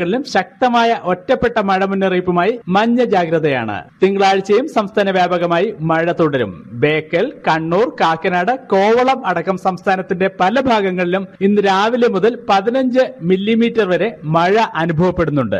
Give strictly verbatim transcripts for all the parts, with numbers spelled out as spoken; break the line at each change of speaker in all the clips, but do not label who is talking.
ിലും ശക്തമായ ഒറ്റപ്പെട്ട മഴ മുന്നറിയിപ്പുമായി മഞ്ഞ ജാഗ്രതയാണ്. തിങ്കളാഴ്ചയും സംസ്ഥാന വ്യാപകമായി മഴ തുടരും. ബേക്കൽ, കണ്ണൂർ, കാക്കനാട്, കോവളം അടക്കം സംസ്ഥാനത്തിന്റെ പല ഭാഗങ്ങളിലും ഇന്ന് രാവിലെ മുതൽ പതിനഞ്ച് മില്ലിമീറ്റർ വരെ മഴ അനുഭവപ്പെടുന്നുണ്ട്.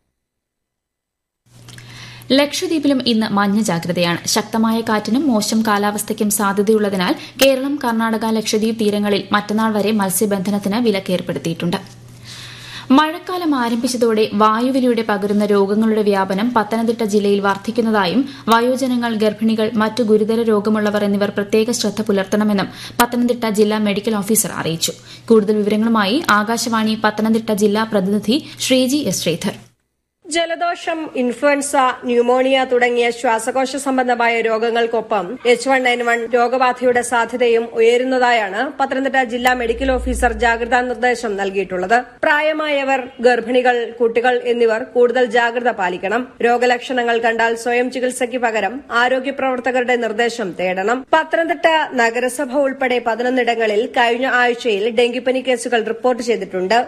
ലക്ഷദ്വീപിലും ഇന്ന് മഞ്ഞ ജാഗ്രതയാണ്. ശക്തമായ കാറ്റിനും മോശം കാലാവസ്ഥയ്ക്കും സാധ്യതയുള്ളതിനാൽ കേരളം, കർണാടക, ലക്ഷദ്വീപ് തീരങ്ങളിൽ മറ്റന്നാൾ വരെ മത്സ്യബന്ധനത്തിന് വിലക്കേർപ്പെടുത്തിയിട്ടുണ്ട്. മഴക്കാലം ആരംഭിച്ചതോടെ വായുവിലൂടെ പകരുന്ന രോഗങ്ങളുടെ വ്യാപനം പത്തനംതിട്ട ജില്ലയിൽ വർദ്ധിക്കുന്നതായും വയോജനങ്ങൾ, ഗർഭിണികൾ, മറ്റു ഗുരുതര രോഗമുള്ളവർ എന്നിവർ പ്രത്യേക ശ്രദ്ധ പുലർത്തണമെന്നും പത്തനംതിട്ട ജില്ലാ മെഡിക്കൽ ഓഫീസർ അറിയിച്ചു. കൂടുതൽ വിവരങ്ങളുമായി ആകാശവാണി പത്തനംതിട്ട ജില്ലാ പ്രതിനിധി ശ്രീജി എസ് ശ്രീധർ.
ജലദോഷം, ഇൻഫ്ലുവൻസ, ന്യൂമോണിയ തുടങ്ങിയ ശ്വാസകോശ സംബന്ധമായ രോഗങ്ങൾക്കൊപ്പം എച്ച് വൺ എൻ വൺ രോഗബാധയുടെ സാധ്യതയും ഉയരുന്നതായാണ് പത്തനംതിട്ട ജില്ലാ മെഡിക്കൽ ഓഫീസർ ജാഗ്രതാ നിർദ്ദേശം നൽകിയിട്ടുള്ളത്. പ്രായമായവർ, ഗർഭിണികൾ, കുട്ടികൾ എന്നിവർ കൂടുതൽ ജാഗ്രത പാലിക്കണം. രോഗലക്ഷണങ്ങൾ കണ്ടാൽ സ്വയം ചികിത്സയ്ക്ക് പകരം ആരോഗ്യ പ്രവർത്തകരുടെ നിർദ്ദേശം തേടണം. പത്തനംതിട്ട നഗരസഭ ഉൾപ്പെടെ പതിനൊന്നിടങ്ങളിൽ കഴിഞ്ഞ ആഴ്ചയിൽ ഡെങ്കിപ്പനി കേസുകൾ റിപ്പോർട്ട് ചെയ്തിട്ടുണ്ട്.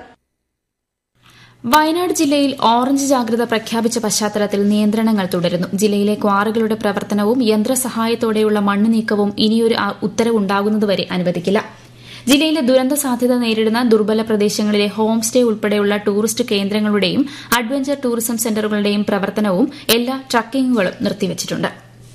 വയനാട് ജില്ലയിൽ ഓറഞ്ച് ജാഗ്രത പ്രഖ്യാപിച്ച പശ്ചാത്തലത്തിൽ നിയന്ത്രണങ്ങൾ തുടരുന്നു. ജില്ലയിലെ ക്വാറികളുടെ പ്രവർത്തനവും യന്ത്രസഹായത്തോടെയുള്ള മണ്ണ് നീക്കവും ഇനിയൊരു ഉത്തരവുണ്ടാകുന്നതുവരെ അനുവദിക്കില്ല. ജില്ലയിലെ ദുരന്ത സാധ്യത നേരിടുന്ന ദുർബല പ്രദേശങ്ങളിലെ ഹോം സ്റ്റേ ഉൾപ്പെടെയുള്ള ടൂറിസ്റ്റ് കേന്ദ്രങ്ങളുടെയും അഡ്വഞ്ചർ ടൂറിസം സെന്ററുകളുടെയും പ്രവർത്തനവും എല്ലാ ട്രക്കിംഗുകളും നിർത്തിവച്ചിട്ടുണ്ട്.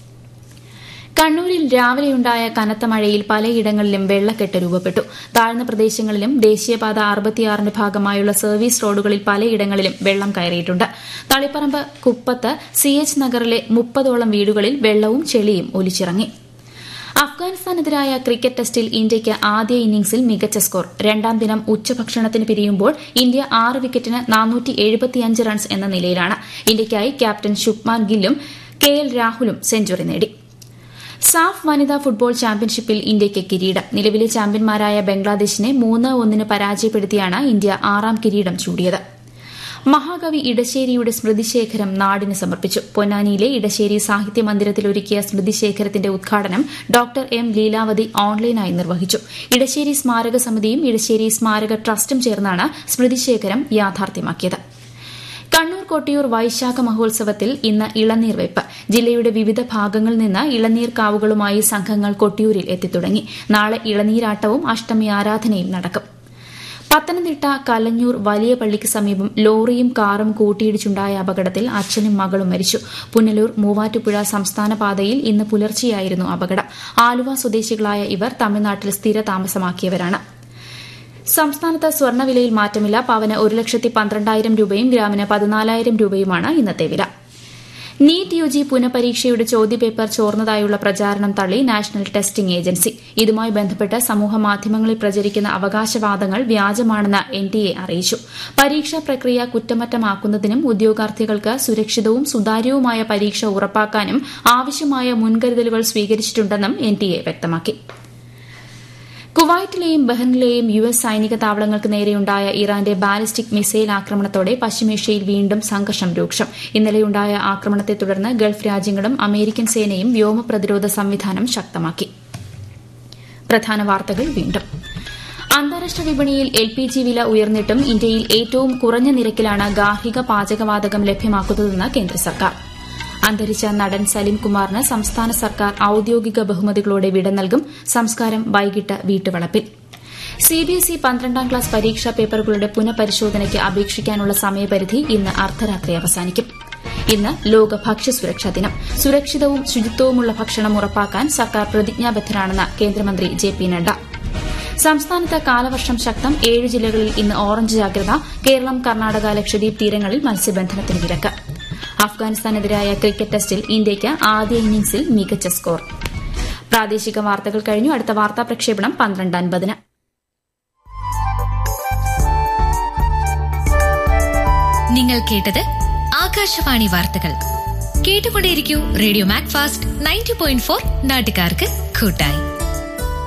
കണ്ണൂരിൽ രാവിലെയുണ്ടായ കനത്ത മഴയിൽ പലയിടങ്ങളിലും വെള്ളക്കെട്ട് രൂപപ്പെട്ടു. താഴ്ന്ന പ്രദേശങ്ങളിലും ദേശീയപാത അറുപത്തിയാറിന്റെ ഭാഗമായുള്ള സർവീസ് റോഡുകളിൽ പലയിടങ്ങളിലും വെള്ളം കയറിയിട്ടുണ്ട്. തളിപ്പറമ്പ് കുപ്പത്ത് സി എച്ച് നഗറിലെ മുപ്പതോളം വീടുകളിൽ വെള്ളവും ചെളിയും ഒലിച്ചിറങ്ങി. അഫ്ഗാനിസ്ഥാനെതിരായ ക്രിക്കറ്റ് ടെസ്റ്റിൽ ഇന്ത്യയ്ക്ക് ആദ്യ ഇന്നിംഗ്സിൽ മികച്ച സ്കോർ. രണ്ടാം ദിനം ഉച്ചഭക്ഷണത്തിന് പിരിയുമ്പോൾ ഇന്ത്യ ആറ് വിക്കറ്റിന് നാനൂറ്റി എഴുപത്തിയഞ്ച് റൺസ് എന്ന നിലയിലാണ്. ഇന്ത്യയ്ക്കായി ക്യാപ്റ്റൻ ശുഭ്മാൻ ഗില്ലും കെ എൽ രാഹുലും സെഞ്ചുറി നേടി. സാഫ് വനിതാ ഫുട്ബോൾ ചാമ്പ്യൻഷിപ്പിൽ ഇന്ത്യയ്ക്ക് കിരീടം. നിലവിലെ ചാമ്പ്യന്മാരായ ബംഗ്ലാദേശിനെ മൂന്ന് ഒന്നിന് പരാജയപ്പെടുത്തിയാണ് ഇന്ത്യ ആറാം കിരീടം ചൂടിയത്. മഹാകവി ഇടശ്ശേരിയുടെ സ്മൃതിശേഖരം നാടിന് സമർപ്പിച്ചു. പൊന്നാനിയിലെ ഇടശ്ശേരി സാഹിത്യ മന്ദിരത്തിൽ ഒരുക്കിയ സ്മൃതിശേഖരത്തിന്റെ ഉദ്ഘാടനം ഡോക്ടർ എം ലീലാവതി ഓൺലൈനായി നിർവഹിച്ചു. ഇടശ്ശേരി സ്മാരക സമിതിയും ഇടശ്ശേരി സ്മാരക ട്രസ്റ്റും ചേർന്നാണ് സ്മൃതിശേഖരം യാഥാർത്ഥ്യമാക്കിയത്. കണ്ണൂർ കൊട്ടിയൂർ വൈശാഖ മഹോത്സവത്തിൽ ഇന്ന് ഇളനീർ വെപ്പ്. ജില്ലയുടെ വിവിധ ഭാഗങ്ങളിൽ നിന്ന് ഇളനീർ കാവുകളുമായി സംഘങ്ങൾ കൊട്ടിയൂരിൽ എത്തിത്തുടങ്ങി. നാളെ ഇളനീരാട്ടവും അഷ്ടമി ആരാധനയും നടക്കും. പത്തനംതിട്ട കലഞ്ഞൂർ വലിയ പള്ളിക്ക് സമീപം ലോറിയും കാറും കൂട്ടിയിടിച്ചുണ്ടായ അപകടത്തിൽ അച്ഛനും മകളും മരിച്ചു. പുനലൂർ മൂവാറ്റുപുഴ സംസ്ഥാന പാതയിൽ ഇന്ന് പുലർച്ചെയായിരുന്നു അപകടം. ആലുവ സ്വദേശികളായ ഇവർ തമിഴ്നാട്ടിൽ സ്ഥിര താമസമാക്കിയവരാണ്. സംസ്ഥാനത്ത് സ്വർണ്ണവിലയിൽ മാറ്റമില്ല. പവന് ഒരു ലക്ഷത്തി പന്ത്രണ്ടായിരം രൂപയും ഗ്രാമിന് പതിനാലായിരം രൂപയുമാണ് ഇന്നത്തെ വില. നീറ്റ് യു ജി പുനഃപരീക്ഷയുടെ ചോദ്യപേപ്പർ ചോർന്നതായുള്ള പ്രചാരണം തള്ളി നാഷണൽ ടെസ്റ്റിംഗ് ഏജൻസി. ഇതുമായി ബന്ധപ്പെട്ട് സമൂഹമാധ്യമങ്ങളിൽ പ്രചരിക്കുന്ന അവകാശവാദങ്ങൾ വ്യാജമാണെന്ന് എൻ ടി എ അറിയിച്ചു. പരീക്ഷാ പ്രക്രിയ കുറ്റമറ്റമാക്കുന്നതിനും ഉദ്യോഗാർത്ഥികൾക്ക് സുരക്ഷിതവും സുതാര്യവുമായ പരീക്ഷ ഉറപ്പാക്കാനും ആവശ്യമായ മുൻകരുതലുകൾ സ്വീകരിച്ചിട്ടുണ്ടെന്നും എൻ ടി എ വ്യക്തമാക്കി. കുവൈറ്റിലെയും ബഹ്റിനിലെയും യു എസ് സൈനിക താവളങ്ങൾക്ക് നേരെയുണ്ടായ ഇറാന്റെ ബാലിസ്റ്റിക് മിസൈൽ ആക്രമണത്തോടെ പശ്ചിമേഷ്യയിൽ വീണ്ടും സംഘർഷം രൂക്ഷം. ഇന്നലെയുണ്ടായ ആക്രമണത്തെ തുടർന്ന് ഗൾഫ് രാജ്യങ്ങളും അമേരിക്കൻ സേനയും വ്യോമ പ്രതിരോധ സംവിധാനം ശക്തമാക്കി. പ്രധാന വാർത്തകൾ വീണ്ടും. അന്താരാഷ്ട്ര വിപണിയിൽ എൽ പി ജി വില ഉയർന്നിട്ടും ഇന്ത്യയിൽ ഏറ്റവും കുറഞ്ഞ നിരക്കിലാണ് ഗാർഹിക പാചകവാതകം ലഭ്യമാക്കുന്നതെന്ന് കേന്ദ്ര സർക്കാർ. അന്തരിച്ച നടൻ സലിം കുമാറിന് സംസ്ഥാന സർക്കാർ ഔദ്യോഗിക ബഹുമതികളോടെ വിട നൽകും. സംസ്കാരം വൈകിട്ട് വീട്ടുവളപ്പിൽ. സിബിഎസ്ഇ പന്ത്രണ്ടാം ക്ലാസ് പരീക്ഷാ പേപ്പറുകളുടെ പുനഃപരിശോധനയ്ക്ക് അപേക്ഷിക്കാനുള്ള സമയപരിധി ഇന്ന് അർദ്ധരാത്രി അവസാനിക്കും. ഇന്ന് ലോക ഭക്ഷ്യസുരക്ഷാ ദിനം. സുരക്ഷിതവും ശുചിത്വവുമുള്ള ഭക്ഷണം ഉറപ്പാക്കാൻ സർക്കാർ പ്രതിജ്ഞാബദ്ധരാണെന്ന് കേന്ദ്രമന്ത്രി ജെ പി നഡ്ഡ. സംസ്ഥാനത്ത് കാലവർഷം ശക്തം. ഏഴ് ജില്ലകളിൽ ഇന്ന് ഓറഞ്ച് ജാഗ്രത. കേരളം, കർണാടക, ലക്ഷദ്വീപ് തീരങ്ങളിൽ മത്സ്യബന്ധനത്തിന് വിലക്ക്. അഫ്ഗാനിസ്ഥാനെതിരായ ക്രിക്കറ്റ് ടെസ്റ്റിൽ ഇന്ത്യയ്ക്ക് ആദ്യ ഇന്നിംഗ്സിൽ മികച്ച സ്കോർ. പ്രാദേശിക വാർത്തകൾ കഴിഞ്ഞു. അടുത്ത വാർത്താ പ്രക്ഷേപണം പന്ത്രണ്ട് അൻപതിന്.
നിങ്ങൾ കേട്ടത് ആകാശവാണി വാർത്തകൾ. കേട്ടുകൊണ്ടേയിരിക്കൂ radio Mac fast ninety point four നാട്ടുകാർക്ക് കൂട്ടായി.